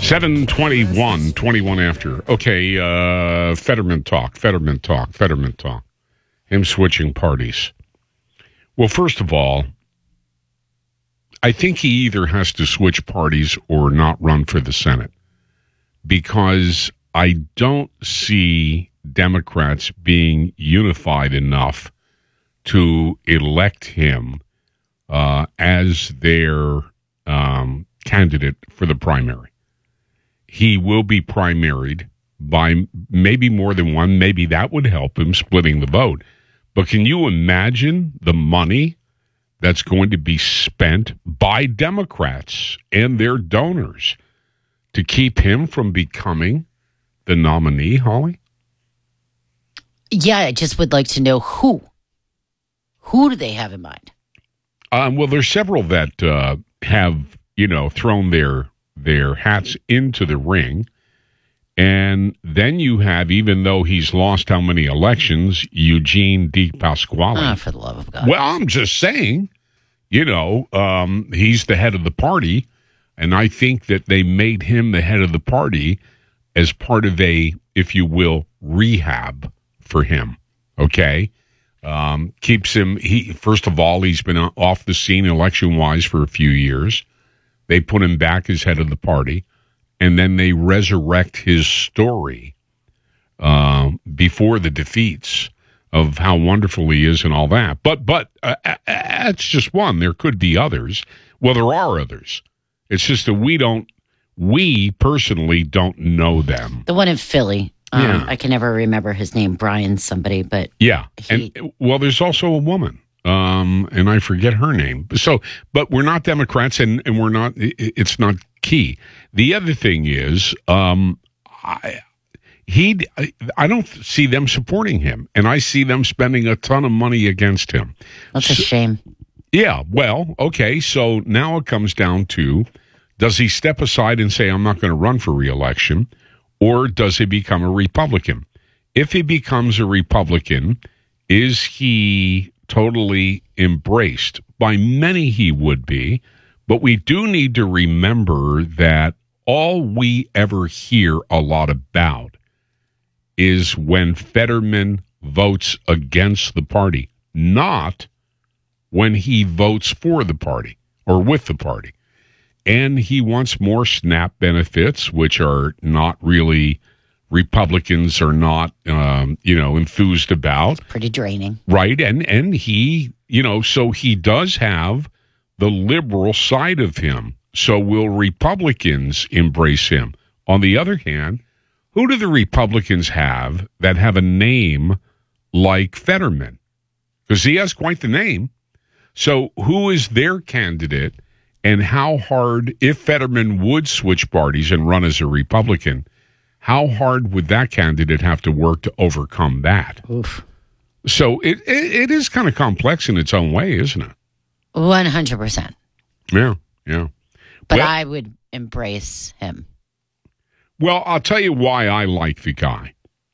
7:21, 21 after. Okay, Fetterman talk. Him switching parties. Well, first of all, I think he either has to switch parties or not run for the Senate, because I don't see Democrats being unified enough to elect him as their candidate for the primary. He will be primaried by maybe more than one. Maybe that would help him splitting the vote. But can you imagine the money that's going to be spent by Democrats and their donors to keep him from becoming the nominee, Holly? Yeah, I just would like to know who. Who do they have in mind? Well, there's several that have, thrown their hats into the ring. And then you have, even though he's lost how many elections, Eugene DePasquale. For the love of God. Well, I'm just saying, he's the head of the party. And I think that they made him the head of the party as part of a, if you will, rehab for him. Okay? Keeps him, first of all, he's been off the scene election-wise for a few years. They put him back as head of the party, and then they resurrect his story before the defeats of how wonderful he is and all that. But that's just one. There could be others. Well, there are others. It's just that we personally don't know them. The one in Philly. I can never remember his name, Brian somebody, but... Yeah, there's also a woman. And I forget her name. So, but we're not Democrats, and we're not. It's not key. The other thing is, I don't see them supporting him, and I see them spending a ton of money against him. That's a shame. Yeah. Well, okay. So now it comes down to: does he step aside and say, "I'm not going to run for re-election," or does he become a Republican? If he becomes a Republican, is he totally embraced? By many he would be, but we do need to remember that all we ever hear a lot about is when Fetterman votes against the party, not when he votes for the party or with the party. And he wants more SNAP benefits, which are not really Republicans are not, enthused about. It's pretty draining. Right. And he, so he does have the liberal side of him. So will Republicans embrace him? On the other hand, who do the Republicans have that have a name like Fetterman? Because he has quite the name. So who is their candidate, and how hard, if Fetterman would switch parties and run as a Republican, how hard would that candidate have to work to overcome that? Oof. So it is kind of complex in its own way, isn't it? 100%. Yeah. But I would embrace him. Well, I'll tell you why I like the guy.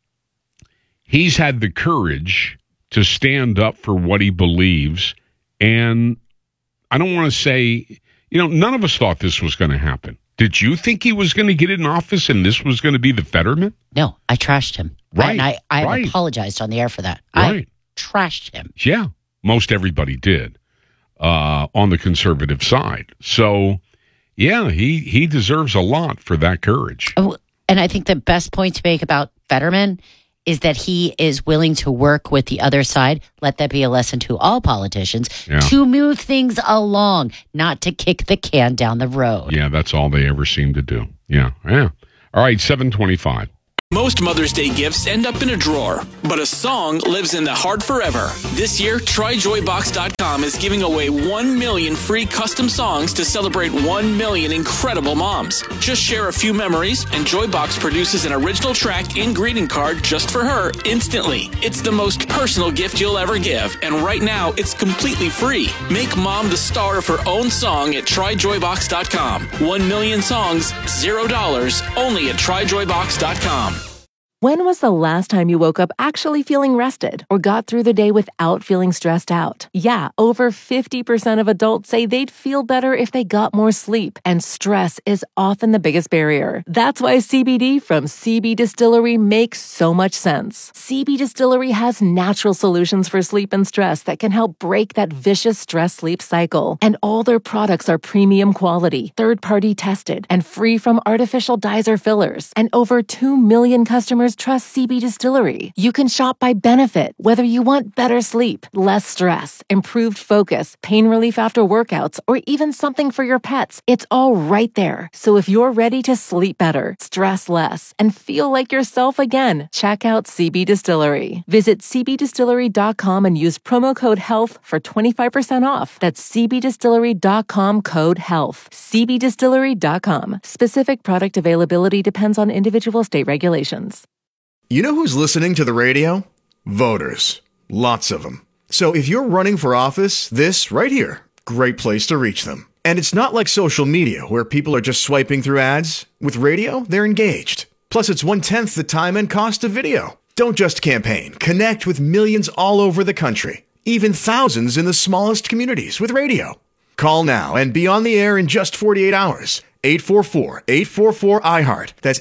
He's had the courage to stand up for what he believes, and I don't want to say, none of us thought this was going to happen. Did you think he was going to get in office and this was going to be the Fetterman? No, I trashed him. Right. And I apologized on the air for that. Right. I trashed him. Yeah. Most everybody did on the conservative side. So, yeah, he deserves a lot for that courage. Oh, and I think the best point to make about Fetterman is that he is willing to work with the other side. Let that be a lesson to all politicians to move things along, not to kick the can down the road. Yeah, that's all they ever seem to do. Yeah. All right, 7:25. Most Mother's Day gifts end up in a drawer, but a song lives in the heart forever. This year, TryJoyBox.com is giving away 1 million free custom songs to celebrate 1 million incredible moms. Just share a few memories, and Joybox produces an original track and greeting card just for her instantly. It's the most personal gift you'll ever give, and right now, it's completely free. Make mom the star of her own song at TryJoyBox.com. 1 million songs, $0, only at TryJoyBox.com. When was the last time you woke up actually feeling rested or got through the day without feeling stressed out? Yeah, over 50% of adults say they'd feel better if they got more sleep, and stress is often the biggest barrier. That's why CBD from CB Distillery makes so much sense. CB Distillery has natural solutions for sleep and stress that can help break that vicious stress-sleep cycle. And all their products are premium quality, third-party tested, and free from artificial dyes or fillers. And over 2 million customers trust CB Distillery. You can shop by benefit, whether you want better sleep, less stress, improved focus, pain relief after workouts, or even something for your pets. It's all right there. So if you're ready to sleep better, stress less, and feel like yourself again, check out CB Distillery. Visit cbdistillery.com and use promo code HEALTH for 25% off. That's cbdistillery.com, code HEALTH. cbdistillery.com. Specific product availability depends on individual state regulations. You know who's listening to the radio? Voters. Lots of them. So if you're running for office, this right here, great place to reach them. And it's not like social media where people are just swiping through ads. With radio, they're engaged. Plus, it's 1/10 the time and cost of video. Don't just campaign. Connect with millions all over the country, even thousands in the smallest communities with radio. Call now and be on the air in just 48 hours. 844-844-iHeart. That's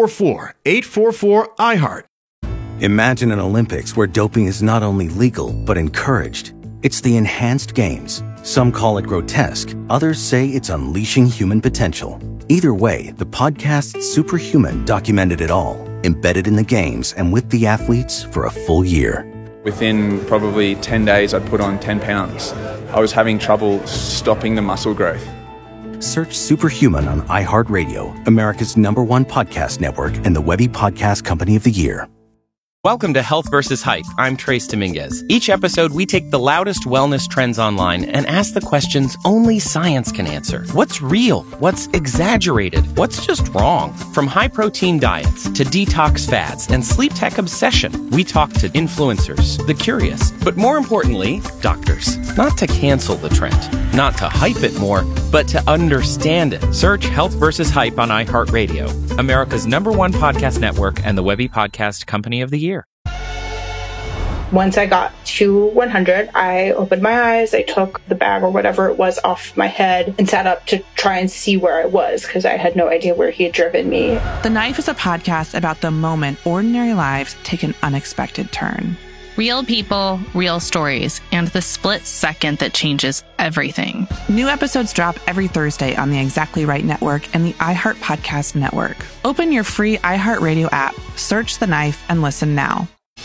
844-844-iHeart. Imagine an Olympics where doping is not only legal, but encouraged. It's the Enhanced Games. Some call it grotesque. Others say it's unleashing human potential. Either way, the podcast Superhuman documented it all, embedded in the games and with the athletes for a full year. Within probably 10 days, I'd put on 10 pounds. I was having trouble stopping the muscle growth. Search Superhuman on iHeartRadio, America's #1 podcast network, and the Webby Podcast Company of the Year. Welcome to Health vs. Hype. I'm Trace Dominguez. Each episode, we take the loudest wellness trends online and ask the questions only science can answer. What's real? What's exaggerated? What's just wrong? From high-protein diets to detox fads and sleep tech obsession, we talk to influencers, the curious, but more importantly, doctors. Not to cancel the trend, not to hype it more, but to understand it. Search Health vs. Hype on iHeartRadio, America's #1 podcast network, and the Webby Podcast Company of the Year. Once I got to 100, I opened my eyes, I took the bag or whatever it was off my head and sat up to try and see where I was because I had no idea where he had driven me. The Knife is a podcast about the moment ordinary lives take an unexpected turn. Real people, real stories, and the split second that changes everything. New episodes drop every Thursday on the Exactly Right Network and the iHeart Podcast Network. Open your free iHeartRadio app, search The Knife, and listen now.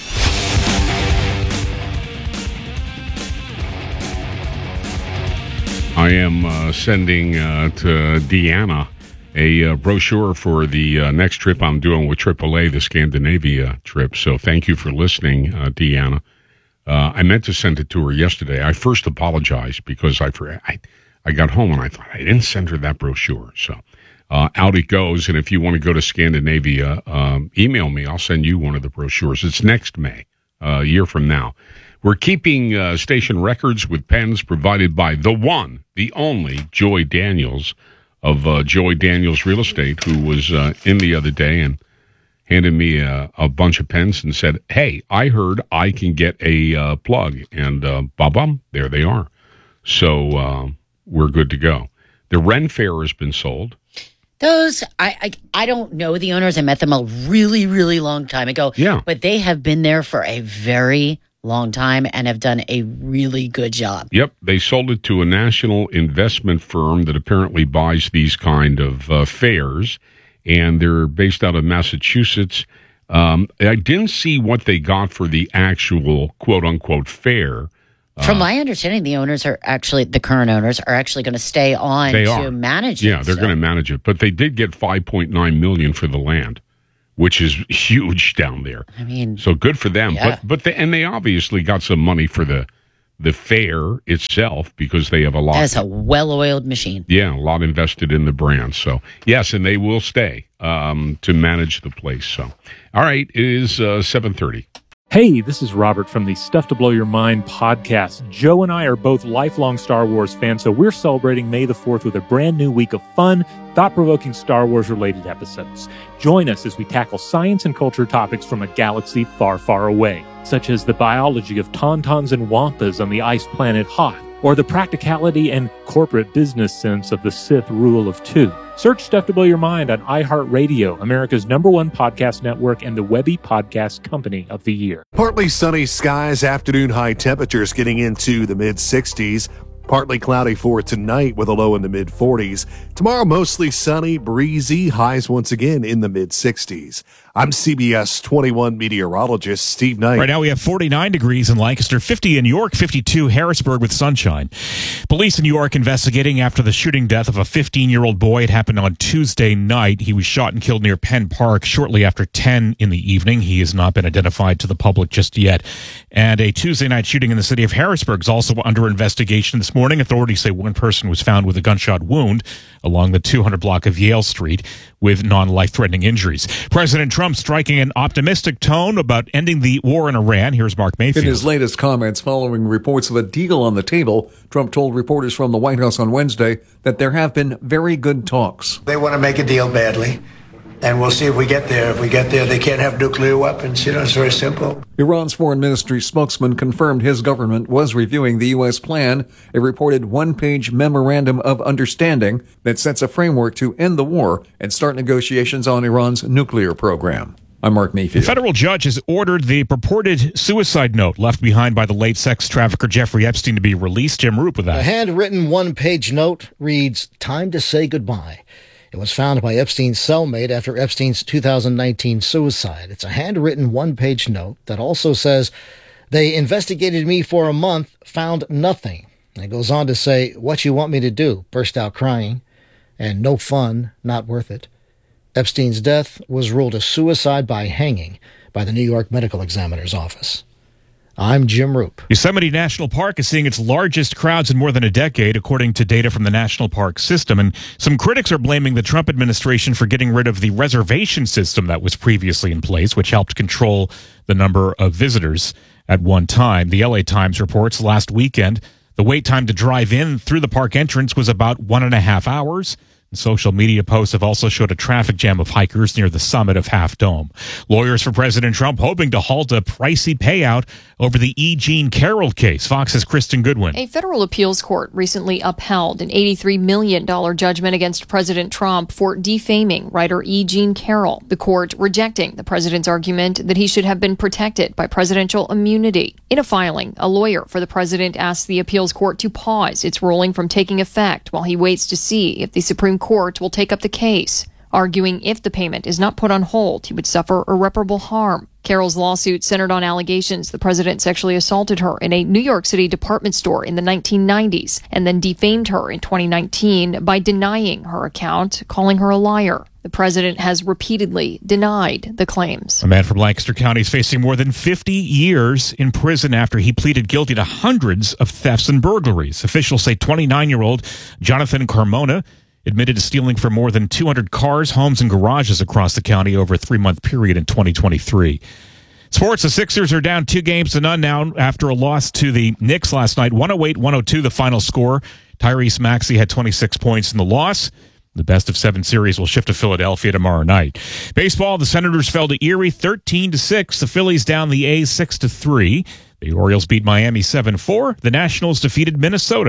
I am sending to Deanna a brochure for the next trip I'm doing with AAA, the Scandinavia trip. So thank you for listening, Deanna. I meant to send it to her yesterday. I first apologized because I got home and I thought I didn't send her that brochure. So out it goes. And if you want to go to Scandinavia, email me. I'll send you one of the brochures. It's next May, a year from now. We're keeping station records with pens provided by the one, the only Joy Daniels of Joy Daniels Real Estate, who was in the other day and handed me a bunch of pens and said, hey, I heard I can get a plug. And ba-bum, there they are. So we're good to go. The Ren Fair has been sold. Those, I don't know the owners. I met them a really, really long time ago. Yeah. But they have been there for a very long time and have done a really good job. Yep. They sold it to a national investment firm that apparently buys these kind of fairs, and they're based out of Massachusetts. I didn't see what they got for the actual quote-unquote fair. From my understanding, the current owners are actually going to stay on to manage it. Yeah, they're going to manage it. But they did get $5.9 million for the land, which is huge down there. I mean, so good for them. Yeah. But they obviously got some money for the fair itself because they have a lot. That's a well-oiled machine. Yeah, a lot invested in the brand. So yes, and they will stay to manage the place. So all right, it is 7:30. Hey, this is Robert from the Stuff to Blow Your Mind podcast. Joe and I are both lifelong Star Wars fans, so we're celebrating May the 4th with a brand new week of fun, thought-provoking Star Wars-related episodes. Join us as we tackle science and culture topics from a galaxy far, far away, such as the biology of tauntauns and wampas on the ice planet Hoth, or the practicality and corporate business sense of the Sith Rule of Two. Search Stuff to Blow Your Mind on iHeartRadio, America's #1 podcast network and the Webby Podcast Company of the Year. Partly sunny skies, afternoon high temperatures getting into the mid-60s. Partly cloudy for tonight with a low in the mid-40s. Tomorrow, mostly sunny, breezy, highs once again in the mid-60s. I'm CBS 21 meteorologist Steve Knight. Right now we have 49 degrees in Lancaster, 50 in York, 52 Harrisburg with sunshine. Police in New York investigating after the shooting death of a 15-year-old boy. It happened on Tuesday night. He was shot and killed near Penn Park shortly after 10 in the evening. He has not been identified to the public just yet. And a Tuesday night shooting in the city of Harrisburg is also under investigation this morning. Authorities say one person was found with a gunshot wound along the 200 block of Yale Street with non-life-threatening injuries. President Trump striking an optimistic tone about ending the war in Iran. Here's Mark Mayfield. In his latest comments following reports of a deal on the table, Trump told reporters from the White House on Wednesday that there have been very good talks. They want to make a deal badly, and we'll see if we get there. If we get there, they can't have nuclear weapons. It's very simple. Iran's foreign ministry spokesman confirmed his government was reviewing the U.S. plan, a reported one-page memorandum of understanding that sets a framework to end the war and start negotiations on Iran's nuclear program. I'm Mark Mayfield. A federal judge has ordered the purported suicide note left behind by the late sex trafficker Jeffrey Epstein to be released. Jim Roop with that. A handwritten one-page note reads, "Time to say goodbye." It was found by Epstein's cellmate after Epstein's 2019 suicide. It's a handwritten one-page note that also says, "They investigated me for a month, found nothing." And it goes on to say, "What you want me to do?" Burst out crying. And no fun, not worth it. Epstein's death was ruled a suicide by hanging by the New York Medical Examiner's Office. I'm Jim Roop. Yosemite National Park is seeing its largest crowds in more than a decade, according to data from the National Park System. And some critics are blaming the Trump administration for getting rid of the reservation system that was previously in place, which helped control the number of visitors at one time. The LA Times reports last weekend the wait time to drive in through the park entrance was about 1.5 hours. Social media posts have also showed a traffic jam of hikers near the summit of Half Dome. Lawyers for President Trump hoping to halt a pricey payout over the E. Jean Carroll case. Fox's Kristen Goodwin. A federal appeals court recently upheld an $83 million judgment against President Trump for defaming writer E. Jean Carroll, the court rejecting the president's argument that he should have been protected by presidential immunity. In a filing, a lawyer for the president asked the appeals court to pause its ruling from taking effect while he waits to see if the Supreme Court will take up the case, arguing if the payment is not put on hold, he would suffer irreparable harm. Carroll's lawsuit centered on allegations the president sexually assaulted her in a New York City department store in the 1990s and then defamed her in 2019 by denying her account, calling her a liar. The president has repeatedly denied the claims. A man from Lancaster County is facing more than 50 years in prison after he pleaded guilty to hundreds of thefts and burglaries. Officials say 29-year-old Jonathan Carmona admitted to stealing from more than 200 cars, homes, and garages across the county over a 3-month period in 2023. Sports, the Sixers are down 2-0 now after a loss to the Knicks last night. 108-102 the final score. Tyrese Maxey had 26 points in the loss. The best of 7 series will shift to Philadelphia tomorrow night. Baseball, the Senators fell to Erie 13-6. The Phillies down the A's 6-3. The Orioles beat Miami 7-4. The Nationals defeated Minnesota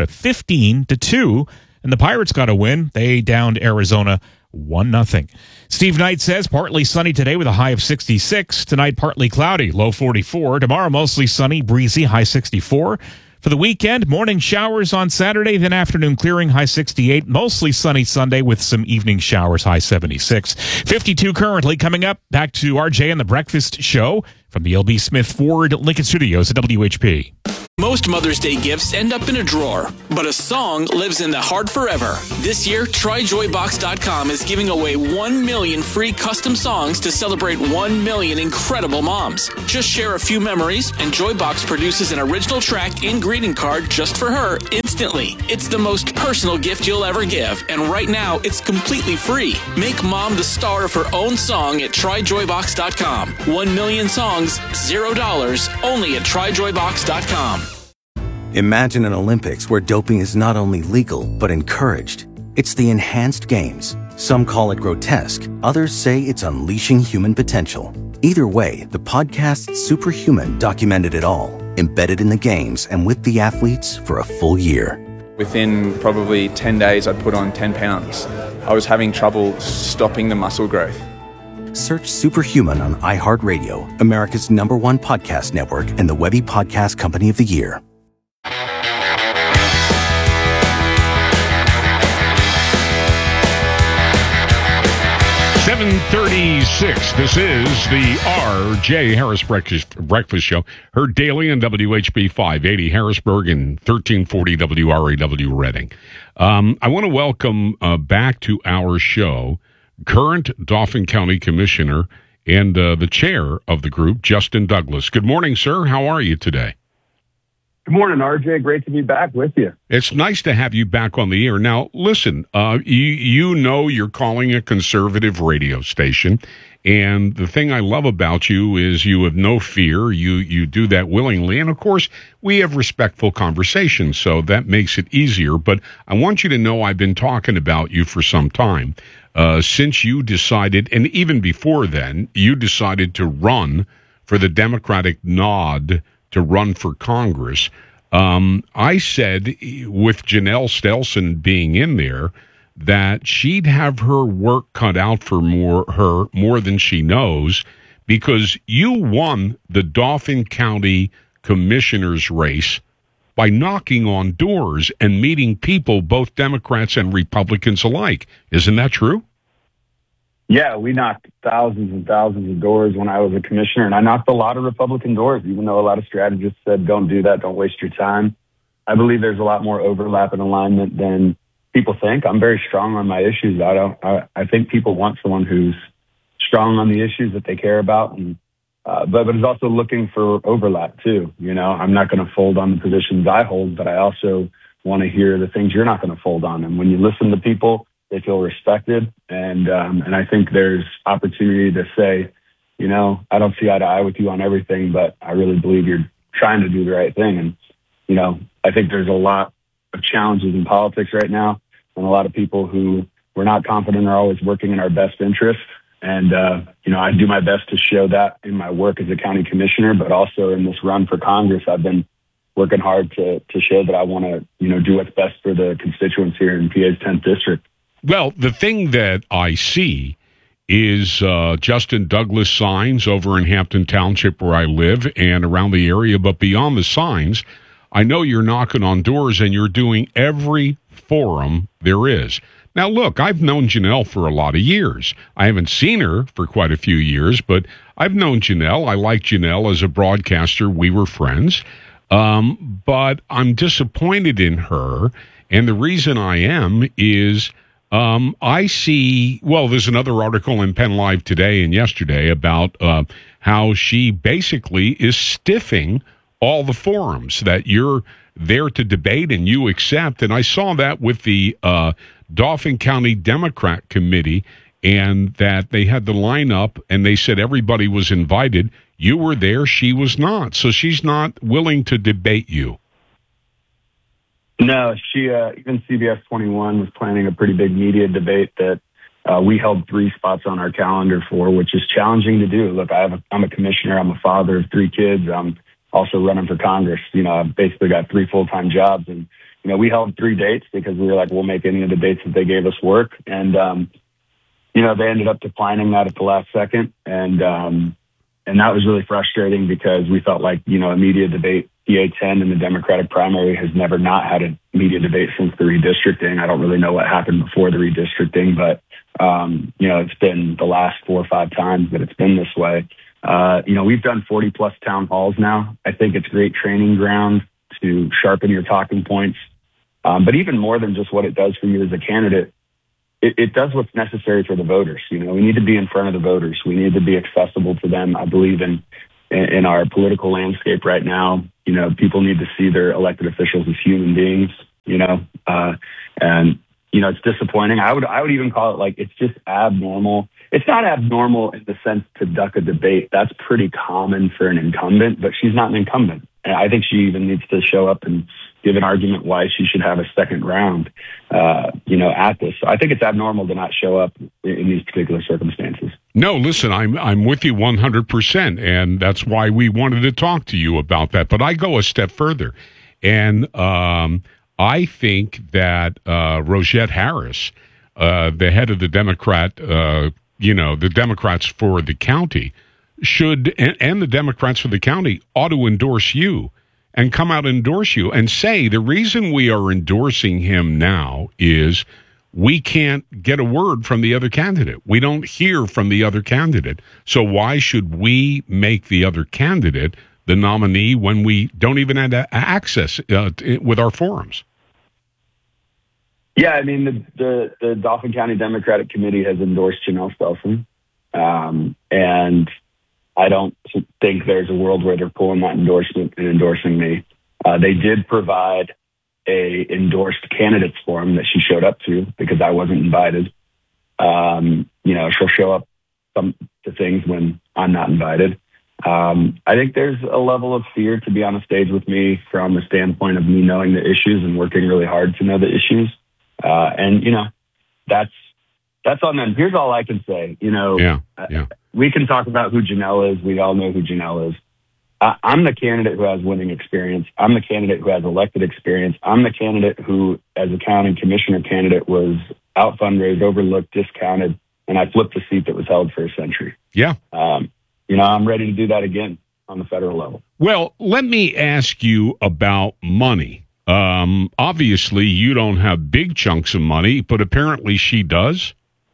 15-2. And the Pirates got a win. They downed Arizona 1-0. Steve Knight says partly sunny today with a high of 66. Tonight, partly cloudy, low 44. Tomorrow, mostly sunny, breezy, high 64. For the weekend, morning showers on Saturday, then afternoon clearing, high 68. Mostly sunny Sunday with some evening showers, high 76. 52 currently. Coming up, back to RJ and the Breakfast Show from the L.B. Smith Ford Lincoln Studios at WHP. Most Mother's Day gifts end up in a drawer, but a song lives in the heart forever. This year, TryJoyBox.com is giving away 1 million free custom songs to celebrate 1 million incredible moms. Just share a few memories, and Joybox produces an original track and greeting card just for her. It's instantly. It's the most personal gift you'll ever give, and right now it's completely free. Make mom the star of her own song at tryjoybox.com. 1 million songs, $0, only at tryjoybox.com. Imagine an Olympics where doping is not only legal, but encouraged. It's the enhanced games. Some call it grotesque. Others say it's unleashing human potential. Either way, the podcast Superhuman documented it all, embedded in the games and with the athletes for a full year. Within probably 10 days, I'd put on 10 pounds. I was having trouble stopping the muscle growth. Search Superhuman on iHeartRadio, America's #1 podcast network and the Webby Podcast Company of the Year. 7:36. This is the R.J. Harris Breakfast Show. Heard daily on WHB 580 Harrisburg and 1340 WRAW Reading. I want to welcome back to our show current Dauphin County Commissioner and the chair of the group, Justin Douglas. Good morning, sir. How are you today? Good morning, RJ. Great to be back with you. It's nice to have you back on the air. Now, listen, you know you're calling a conservative radio station, and the thing I love about you is you have no fear. You do that willingly, and of course, we have respectful conversations, so that makes it easier. But I want you to know I've been talking about you for some time. Since you decided, and even before then, you decided to run for the Democratic nod to run for Congress. I said, with Janelle Stelson being in there, that she'd have her work cut out for more than she knows, because you won the Dauphin County Commissioner's race by knocking on doors and meeting people, both Democrats and Republicans alike. Isn't that true? Yeah, we knocked thousands and thousands of doors when I was a commissioner, and I knocked a lot of Republican doors, even though a lot of strategists said, don't do that, don't waste your time. I believe there's a lot more overlap and alignment than people think. I'm very strong on my issues. I think people want someone who's strong on the issues that they care about, and but is also looking for overlap too. You know, I'm not going to fold on the positions I hold, but I also want to hear the things you're not going to fold on. And when you listen to people, they feel respected, and I think there's opportunity to say, you know, I don't see eye to eye with you on everything, but I really believe you're trying to do the right thing. And, you know, I think there's a lot of challenges in politics right now, and a lot of people who we're not confident are always working in our best interest. And, you know, I do my best to show that in my work as a county commissioner, but also in this run for Congress, I've been working hard to show that I want to, you know, do what's best for the constituents here in PA's 10th district. Well, the thing that I see is Justin Douglas signs over in Hampton Township, where I live, and around the area. But beyond the signs, I know you're knocking on doors and you're doing every forum there is. Now, look, I've known Janelle for a lot of years. I haven't seen her for quite a few years, but I've known Janelle. I like Janelle as a broadcaster. We were friends. But I'm disappointed in her. And the reason I am is I see, well, there's another article in Penn Live today and yesterday about how she basically is stiffing all the forums that you're there to debate and you accept. And I saw that with the Dauphin County Democrat Committee, and that they had the lineup and they said everybody was invited. You were there, she was not. So she's not willing to debate you. No, she, even CBS 21 was planning a pretty big media debate that we held 3 spots on our calendar for, which is challenging to do. Look, I'm a commissioner. I'm a father of 3 kids. I'm also running for Congress. You know, I've basically got 3 full-time jobs. And, you know, we held 3 dates because we were like, we'll make any of the dates that they gave us work. And, you know, they ended up declining that at the last second. And that was really frustrating because we felt like, you know, a media debate, PA10 in the Democratic primary has never not had a media debate since the redistricting. I don't really know what happened before the redistricting, but, you know, it's been the last 4 or 5 times that it's been this way. You know, we've done 40 plus town halls now. I think it's a great training ground to sharpen your talking points. But even more than just what it does for you as a candidate, it does what's necessary for the voters. You know, we need to be in front of the voters. We need to be accessible to them. I believe in in our political landscape right now. You know, people need to see their elected officials as human beings, you know, and, you know, it's disappointing. I would even call it like, it's just abnormal. It's not abnormal in the sense to duck a debate. That's pretty common for an incumbent, but she's not an incumbent. And I think she even needs to show up and give an argument why she should have a second round, you know, at this. So I think it's abnormal to not show up in these particular circumstances. No, listen, I'm with you 100%, and that's why we wanted to talk to you about that. But I go a step further, and I think that Rogette Harris, the head of the Democrat, you know, the Democrats for the county, should, and the Democrats for the county ought to endorse you and come out and endorse you and say the reason we are endorsing him now is we can't get a word from the other candidate. We don't hear from the other candidate. So why should we make the other candidate the nominee when we don't even have access with our forums? Yeah, I mean, the Dauphin County Democratic Committee has endorsed Janelle Spelson, and I don't think there's a world where they're pulling that endorsement and endorsing me. They did provide a endorsed candidates forum that she showed up to because I wasn't invited. You know, she'll show up to things when I'm not invited. I think there's a level of fear to be on a stage with me from the standpoint of me knowing the issues and working really hard to know the issues. And, you know, that's on them. Here's all I can say. You know, we can talk about who Janelle is. We all know who Janelle is. I'm the candidate who has winning experience. I'm the candidate who has elected experience. I'm the candidate who, as a county commissioner candidate, was out fundraised, overlooked, discounted, and I flipped a seat that was held for a century. Yeah. You know, I'm ready to do that again on the federal level. Well, let me ask you about money. Obviously, you don't have big chunks of money, but apparently she does.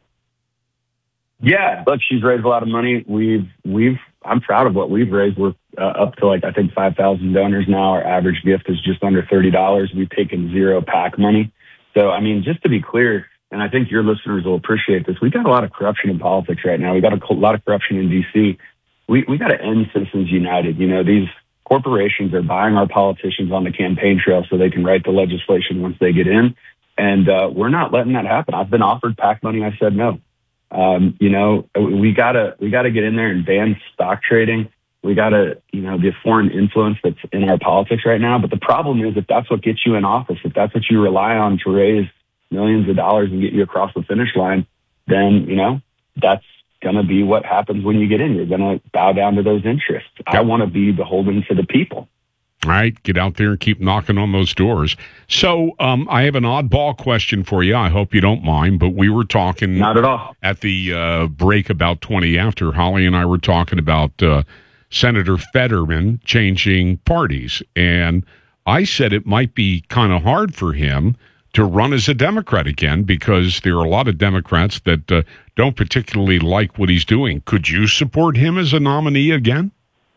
Yeah, look, she's raised a lot of money. I'm proud of what we've raised. We're up to I think 5,000 donors now. Our average gift is just under $30. We've taken zero PAC money. So, I mean, just to be clear, and I think your listeners will appreciate this, we got a lot of corruption in politics right now. We got a lot of corruption in D.C. We got to end Citizens United. You know, these corporations are buying our politicians on the campaign trail so they can write the legislation once they get in. And we're not letting that happen. I've been offered PAC money. I said no. You know, we gotta get in there and ban stock trading. We gotta, you know, the foreign influence that's in our politics right now. But the problem is, if that's what gets you in office, if that's what you rely on to raise millions of dollars and get you across the finish line, then, you know, that's going to be what happens when you get in. You're going to bow down to those interests. I want to be beholden to the people. All right, get out there and keep knocking on those doors. So I have an oddball question for you. I hope you don't mind, but we were talking not at all at the break about 20 after. Holly and I were talking about Senator Fetterman changing parties, and I said it might be kind of hard for him to run as a Democrat again because there are a lot of Democrats that don't particularly like what he's doing. Could you support him as a nominee again?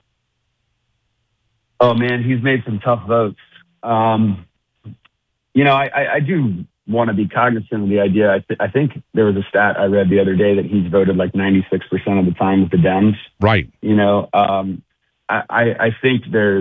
Oh, man, he's made some tough votes. You know, I do want to be cognizant of the idea. I think there was a stat I read the other day that he's voted like 96% of the time with the Dems. Right. You know, I think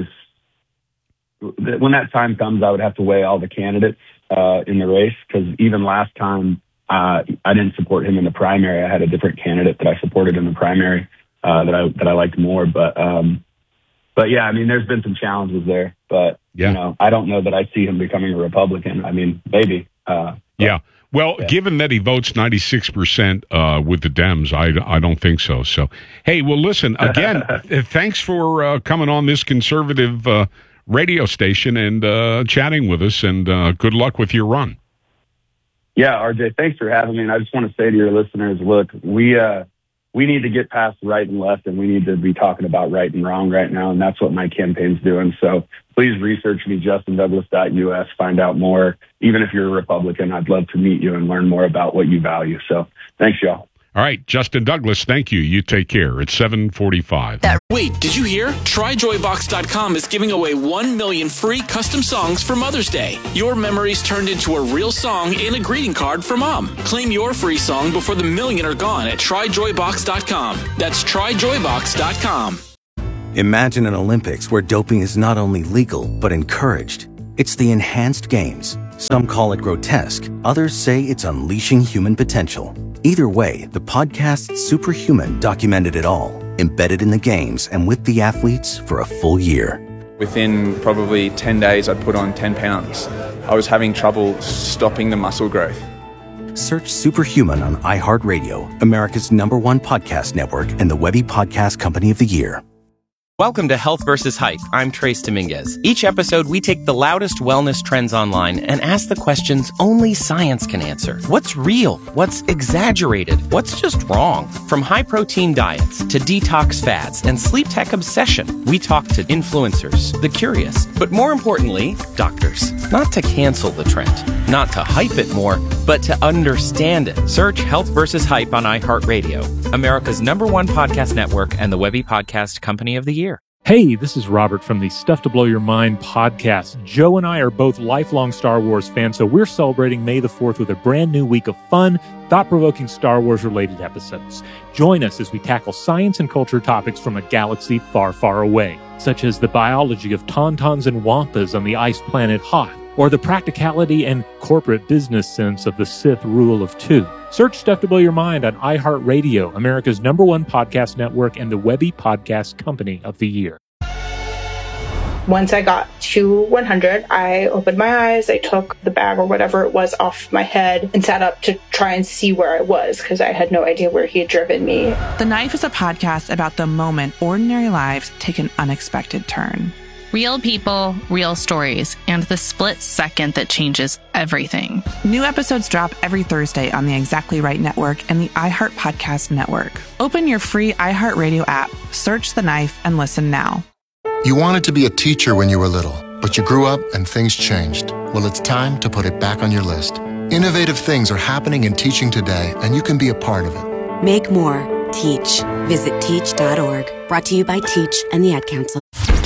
when that time comes, I would have to weigh all the candidates in the race, because even last time I didn't support him in the primary. I had a different candidate that I supported in the primary that I liked more. But yeah, I mean, there's been some challenges there, but you know, I don't know that I see him becoming a Republican. I mean, maybe. Yeah. Well, given that he votes 96% with the Dems, I don't think so. So, hey, well, listen, again, thanks for coming on this conservative radio station and chatting with us, and good luck with your run. Yeah, RJ, thanks for having me. And I just want to say to your listeners, look, we need to get past right and left, and we need to be talking about right and wrong right now, and that's what my campaign's doing. So please research me, justindouglas.us, find out more. Even if you're a Republican, I'd love to meet you and learn more about what you value. So thanks, y'all. All right, Justin Douglas, thank you. You take care. It's 7:45. Wait, did you hear? TryJoyBox.com is giving away 1 million free custom songs for Mother's Day. Your memories turned into a real song and a greeting card for Mom. Claim your free song before the million are gone at TryJoyBox.com. That's TryJoyBox.com. Imagine an Olympics where doping is not only legal, but encouraged. It's the enhanced games. Some call it grotesque. Others say it's unleashing human potential. Either way, the podcast Superhuman documented it all, embedded in the games and with the athletes for a full year. Within probably 10 days, I'd put on 10 pounds. I was having trouble stopping the muscle growth. Search Superhuman on iHeartRadio, America's #1 podcast network, and the Webby Podcast Company of the Year. Welcome to Health versus Hype. I'm Trace Dominguez. Each episode, we take the loudest wellness trends online and ask the questions only science can answer. What's real? What's exaggerated? What's just wrong? From high-protein diets to detox fads and sleep tech obsession, we talk to influencers, the curious, but more importantly, doctors. Not to cancel the trend, not to hype it more, but to understand it. Search Health versus Hype on iHeartRadio, America's #1 podcast network and the Webby Podcast Company of the Year. Hey, this is Robert from the Stuff to Blow Your Mind podcast. Joe and I are both lifelong Star Wars fans, so we're celebrating May the 4th with a brand new week of fun, thought-provoking Star Wars-related episodes. Join us as we tackle science and culture topics from a galaxy far, far away, such as the biology of tauntauns and wampas on the ice planet Hoth, or the practicality and corporate business sense of the Sith Rule of Two. Search Stuff to Blow Your Mind on iHeartRadio, America's #1 podcast network, and the Webby Podcast Company of the Year. Once I got to 100, I opened my eyes, I took the bag or whatever it was off my head and sat up to try and see where I was because I had no idea where he had driven me. The Knife is a podcast about the moment ordinary lives take an unexpected turn. Real people, real stories, and the split second that changes everything. New episodes drop every Thursday on the Exactly Right Network and the iHeart Podcast Network. Open your free iHeartRadio app, search The Knife, and listen now. You wanted to be a teacher when you were little, but you grew up and things changed. Well, it's time to put it back on your list. Innovative things are happening in teaching today, and you can be a part of it. Make more. Teach. Visit teach.org. Brought to you by Teach and the Ad Council.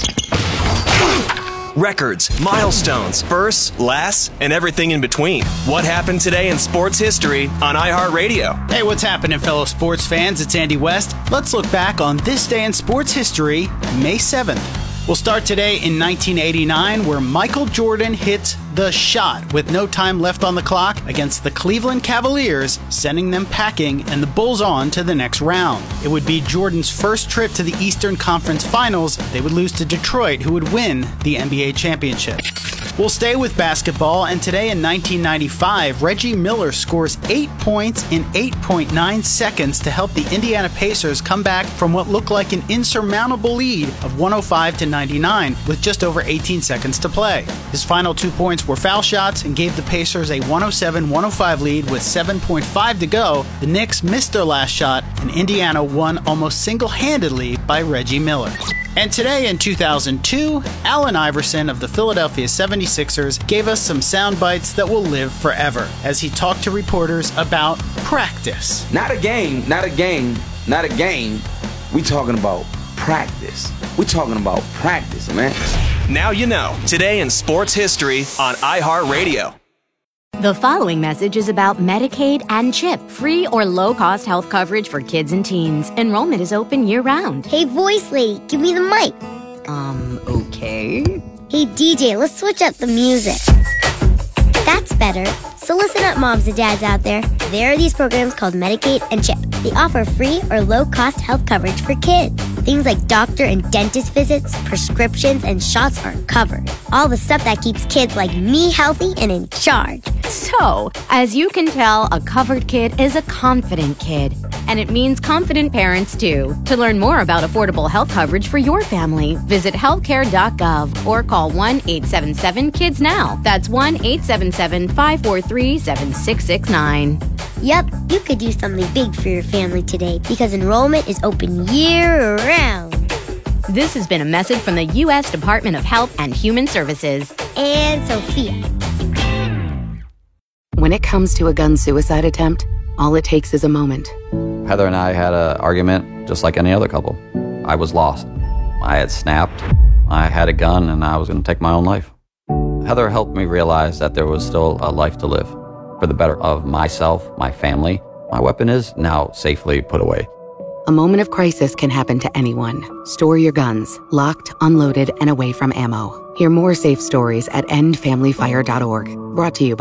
Records, milestones, firsts, lasts, and everything in between. What happened today in sports history on iHeartRadio? Hey, what's happening, fellow sports fans? It's Andy West. Let's look back on this day in sports history, May 7th. We'll start today in 1989, where Michael Jordan hits the shot with no time left on the clock against the Cleveland Cavaliers, sending them packing and the Bulls on to the next round. It would be Jordan's first trip to the Eastern Conference Finals. They would lose to Detroit, who would win the NBA championship. We'll stay with basketball, and today in 1995, Reggie Miller scores 8 points in 8.9 seconds to help the Indiana Pacers come back from what looked like an insurmountable lead of 105-99 with just over 18 seconds to play. His final 2 points were foul shots and gave the Pacers a 107-105 lead with 7.5 to go. The Knicks missed their last shot, and Indiana won almost single-handedly by Reggie Miller. And today in 2002, Allen Iverson of the Philadelphia 76ers gave us some sound bites that will live forever as he talked to reporters about practice. Not a game. We talking about practice. We talking about practice, man. Now you know. Today in sports history on iHeartRadio. The following message is about Medicaid and CHIP, free or low-cost health coverage for kids and teens. Enrollment is open year-round. Hey, voice lady, give me the mic. Okay. Hey, DJ, let's switch up the music. That's better. So listen up, moms and dads out there. There are these programs called Medicaid and CHIP. They offer free or low-cost health coverage for kids. Things like doctor and dentist visits, prescriptions, and shots are covered. All the stuff that keeps kids like me healthy and in charge. So, as you can tell, a covered kid is a confident kid. And it means confident parents, too. To learn more about affordable health coverage for your family, visit healthcare.gov or call 1-877-KIDS-NOW. That's 1-877-543-7669. Yep, you could do something big for your family today because enrollment is open year-round. This has been a message from the U.S. Department of Health and Human Services. And Sophia. When it comes to a gun suicide attempt, all it takes is a moment. Heather and I had an argument just like any other couple. I was lost. I had snapped. I had a gun and I was going to take my own life. Heather helped me realize that there was still a life to live for the better of myself, my family. My weapon is now safely put away. A moment of crisis can happen to anyone. Store your guns, locked, unloaded, and away from ammo. Hear more safe stories at endfamilyfire.org. Brought to you by